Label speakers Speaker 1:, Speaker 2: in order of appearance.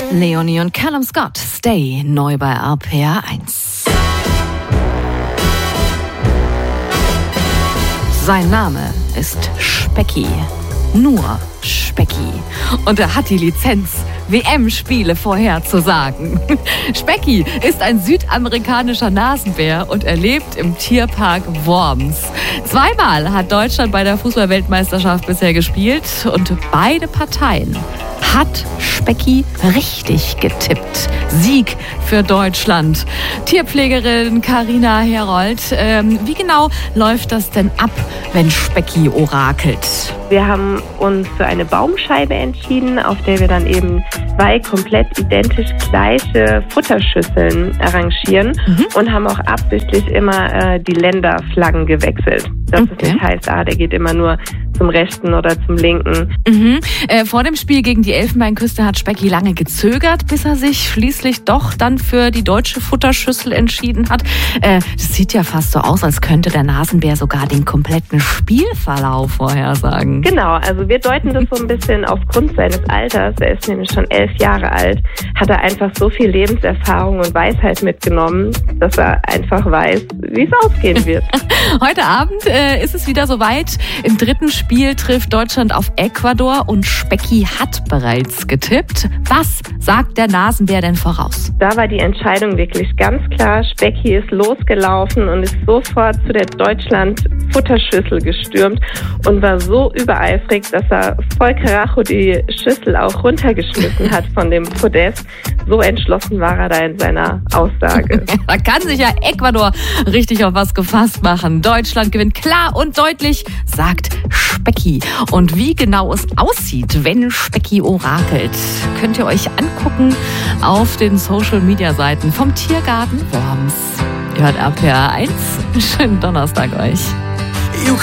Speaker 1: Leonie und Callum Scott, Stay, neu bei RPR 1. Sein Name ist Specky. Nur Specky. Und er hat die Lizenz, WM-Spiele vorherzusagen. Specky ist ein südamerikanischer Nasenbär und er lebt im Tierpark Worms. 2-mal hat Deutschland bei der Fußball-Weltmeisterschaft bisher gespielt und beide Parteien hat Specky richtig getippt. Sieg für Deutschland. Tierpflegerin Carina Herold, wie genau läuft das denn ab, wenn Specky orakelt?
Speaker 2: Wir haben uns für eine Baumscheibe entschieden, auf der wir dann eben 2 komplett identisch gleiche Futterschüsseln arrangieren und haben auch absichtlich immer die Länderflaggen gewechselt. Dass es nicht heißt, der geht immer nur zum rechten oder zum linken.
Speaker 1: Vor dem Spiel gegen die Elfenbeinküste hat Specky lange gezögert, bis er sich schließlich doch dann für die deutsche Futterschüssel entschieden hat. Das sieht ja fast so aus, als könnte der Nasenbär sogar den kompletten Spielverlauf vorhersagen.
Speaker 2: Genau, also wir deuten das so ein bisschen aufgrund seines Alters. Er ist nämlich schon 11 Jahre alt, hat er einfach so viel Lebenserfahrung und Weisheit mitgenommen, dass er einfach weiß, wie es ausgehen wird.
Speaker 1: Heute Abend ist es wieder soweit. Im 3. Spiel trifft Deutschland auf Ecuador und Specky hat bereits getippt. Was sagt der Nasenbär denn voraus?
Speaker 2: Da war die Entscheidung wirklich ganz klar. Specky ist losgelaufen und ist sofort zu der Deutschland-Futterschüssel gestürmt und war so übereifrig, dass er voll Karacho die Schüssel auch runtergeschmissen hat von dem Podest. So entschlossen war er da in seiner Aussage.
Speaker 1: Da kann sich ja Ecuador richtig auf was gefasst machen. Deutschland gewinnt klar und deutlich, sagt Specky. Und wie genau es aussieht, wenn Specky orakelt, könnt ihr euch angucken auf den Social-Media-Seiten vom Tiergarten Worms. Ihr hört RPR 1. Schönen Donnerstag euch.